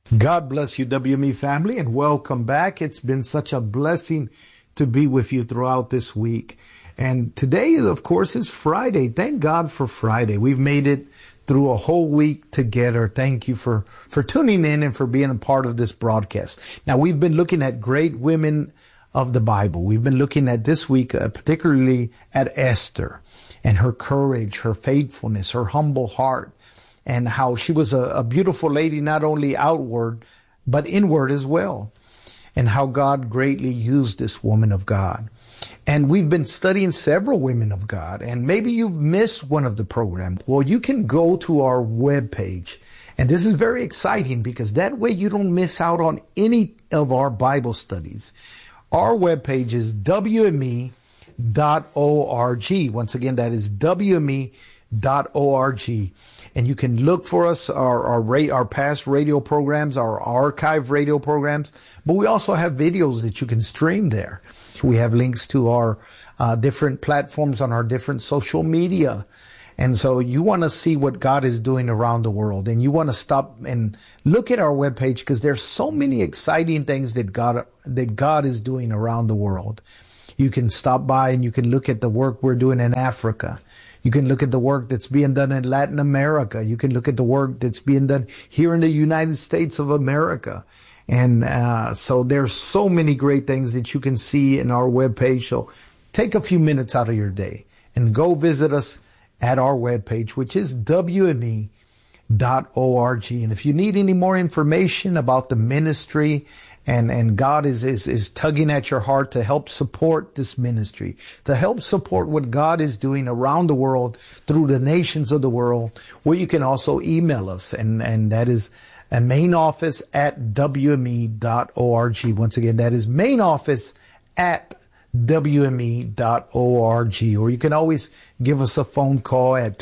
God bless you, WME family, and welcome back. It's been such a blessing to be with you throughout this week. And today, of course, is Friday. Thank God for Friday. We've made it through a whole week together. Thank you for tuning in and for being a part of this broadcast. Now, we've been looking at great women of the Bible. We've been looking at this week, particularly at Esther and her courage, her faithfulness, her humble heart, and how she was a beautiful lady, not only outward, but inward as well, and how God greatly used this woman of God. And we've been studying several women of God, and maybe you've missed one of the programs. Well, you can go to our webpage, and this is very exciting because that way you don't miss out on any of our Bible studies. Our webpage is WME.org. Once again, that is WME.org. And you can look for us, our past radio programs, our archive radio programs, but we also have videos that you can stream there. We have links to our different platforms on our different social media. And so you want to see what God is doing around the world, and you want to stop and look at our webpage because there's so many exciting things that God is doing around the world. You can stop by and you can look at the work we're doing in Africa. You can look at the work that's being done in Latin America. You can look at the work that's being done here in the United States of America. And so there's so many great things that you can see in our webpage. So take a few minutes out of your day and go visit us at our webpage, which is WME.org. And if you need any more information about the ministry, and God is tugging at your heart to help support this ministry, to help support what God is doing around the world through the nations of the world, well, you can also email us, and that is a main office at WME.org. Once again, that is main office at WME.org. Or you can always give us a phone call at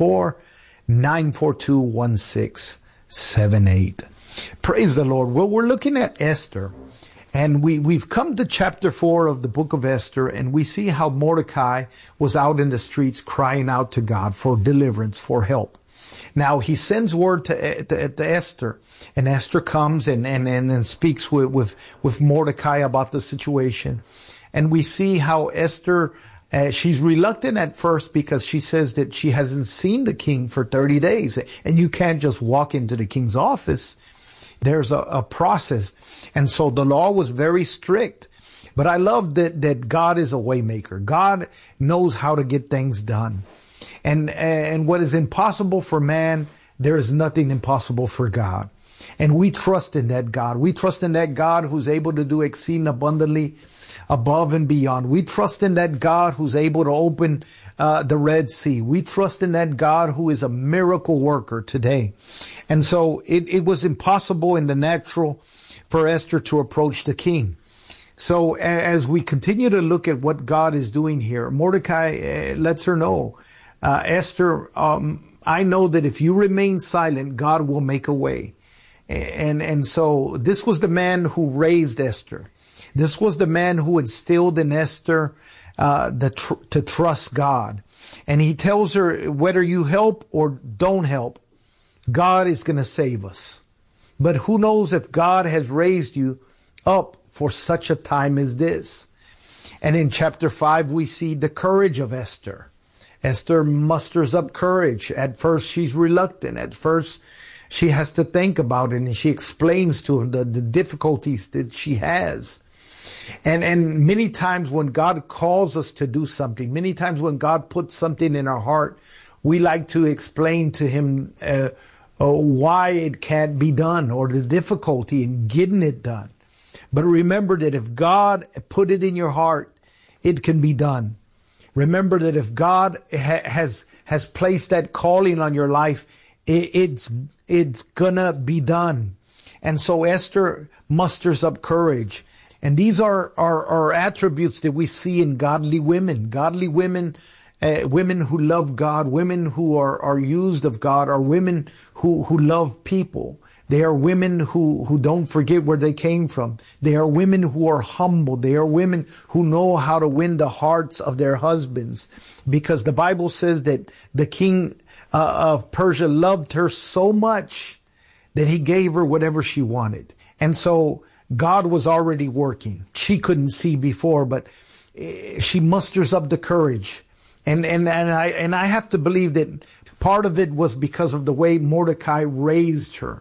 214-942-1678. Praise the Lord. Well, we're looking at Esther, and we've come to chapter 4 of the book of Esther, and we see how Mordecai was out in the streets crying out to God for deliverance, for help. Now, he sends word to Esther, and Esther comes and speaks with Mordecai about the situation. And we see how Esther, she's reluctant at first because she says that she hasn't seen the king for 30 days. And you can't just walk into the king's office. There's a process. And so the law was very strict. But I love that God is a waymaker. God knows how to get things done. And what is impossible for man, there is nothing impossible for God. And we trust in that God. We trust in that God who's able to do exceeding abundantly above and beyond. We trust in that God who's able to open the Red Sea. We trust in that God who is a miracle worker today. And so it was impossible in the natural for Esther to approach the king. So as we continue to look at what God is doing here, Mordecai lets her know, Esther, I know that if you remain silent, God will make a way. And so this was the man who raised Esther. This was the man who instilled in Esther to trust God. And he tells her, whether you help or don't help, God is going to save us. But who knows if God has raised you up for such a time as this. And in chapter 5, we see the courage of Esther. Esther musters up courage. At first, she's reluctant. At first, she has to think about it, and she explains to him the difficulties that she has. And many times when God calls us to do something, many times when God puts something in our heart, we like to explain to him why it can't be done or the difficulty in getting it done. But remember that if God put it in your heart, it can be done. Remember that if God has placed that calling on your life, it's gonna be done. And so Esther musters up courage. And these are attributes that we see in godly women. Godly women, women who love God, women who are used of God, are women who love people. They are women who don't forget where they came from. They are women who are humble. They are women who know how to win the hearts of their husbands. Because the Bible says that the king of Persia loved her so much that he gave her whatever she wanted. And so God was already working. She couldn't see before, but she musters up the courage. And I have to believe that part of it was because of the way Mordecai raised her.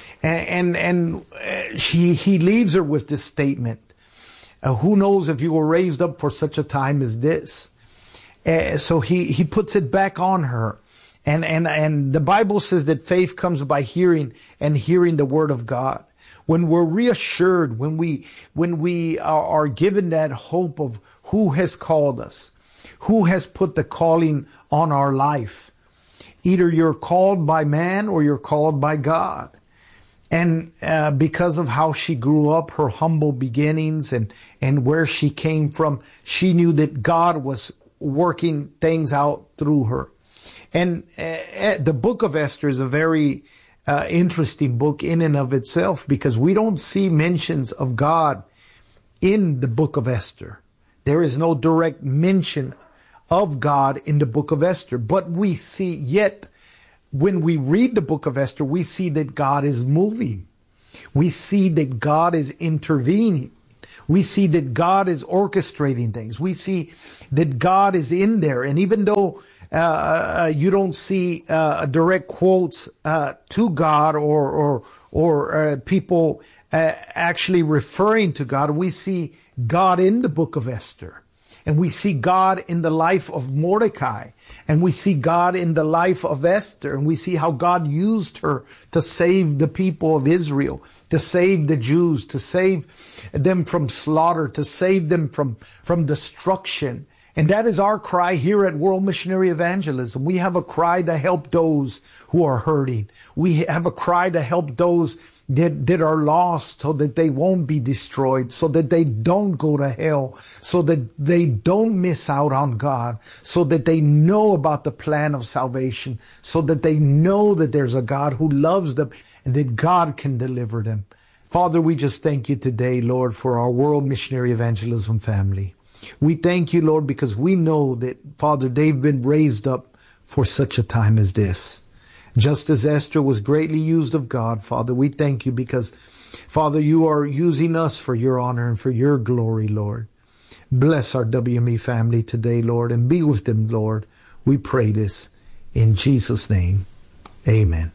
And he leaves her with this statement. Who knows if you were raised up for such a time as this? So he puts it back on her. And the Bible says that faith comes by hearing, and hearing the word of God. When we're reassured, when we are given that hope of who has called us, who has put the calling on our life. Either you're called by man or you're called by God. And because of how she grew up, her humble beginnings and where she came from, she knew that God was working things out through her. And the book of Esther is a very interesting book in and of itself, because we don't see mentions of God in the book of Esther. There is no direct mention of God in the book of Esther, but we see, yet when we read the book of Esther, we see that God is moving. We see that God is intervening. We see that God is orchestrating things. We see that God is in there. And even though you don't see direct quotes to God or people actually referring to God, we see God in the book of Esther. And we see God in the life of Mordecai. And we see God in the life of Esther. And we see how God used her to save the people of Israel, to save the Jews, to save them from slaughter, to save them from destruction. And that is our cry here at World Missionary Evangelism. We have a cry to help those who are hurting. We have a cry to help those that are lost, so that they won't be destroyed, so that they don't go to hell, so that they don't miss out on God, so that they know about the plan of salvation, so that they know that there's a God who loves them and that God can deliver them. Father, we just thank you today, Lord, for our World Missionary Evangelism family. We thank you, Lord, because we know that, Father, they've been raised up for such a time as this. Just as Esther was greatly used of God, Father, we thank you because, Father, you are using us for your honor and for your glory, Lord. Bless our WME family today, Lord, and be with them, Lord. We pray this in Jesus' name. Amen.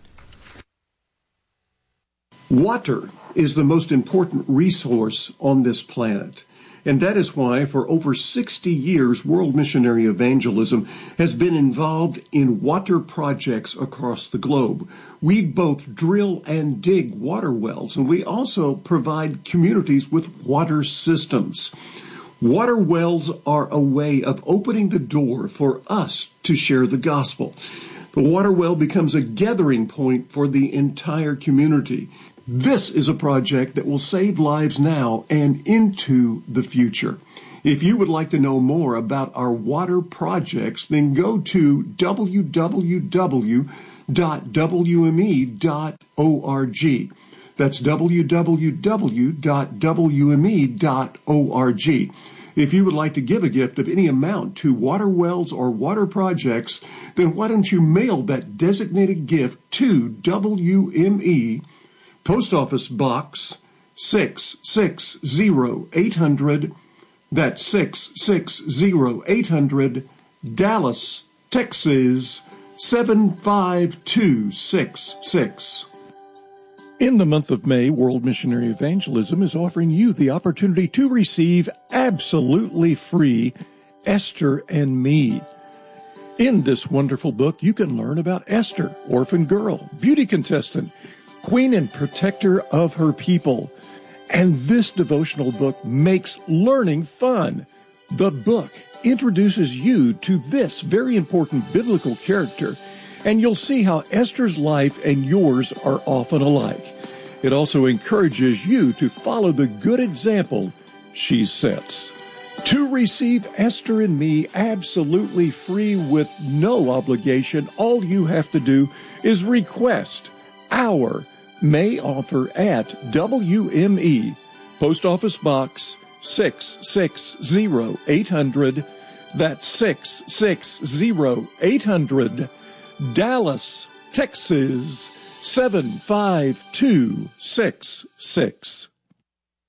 Water is the most important resource on this planet. And that is why, for over 60 years, World Missionary Evangelism has been involved in water projects across the globe. We both drill and dig water wells, and we also provide communities with water systems. Water wells are a way of opening the door for us to share the gospel. The water well becomes a gathering point for the entire community. This is a project that will save lives now and into the future. If you would like to know more about our water projects, then go to www.wme.org. That's www.wme.org. If you would like to give a gift of any amount to water wells or water projects, then why don't you mail that designated gift to WME, Post Office Box 660-800, that's 660-800, Dallas, Texas 75266. In the month of May, World Missionary Evangelism is offering you the opportunity to receive absolutely free Esther and Me. In this wonderful book, you can learn about Esther, orphan girl, beauty contestant, queen and protector of her people. And this devotional book makes learning fun. The book introduces you to this very important biblical character, and you'll see how Esther's life and yours are often alike. It also encourages you to follow the good example she sets. To receive Esther and Me absolutely free with no obligation, all you have to do is request our May offer at WME, Post Office Box 660-800, that's 660-800, Dallas, Texas 75266.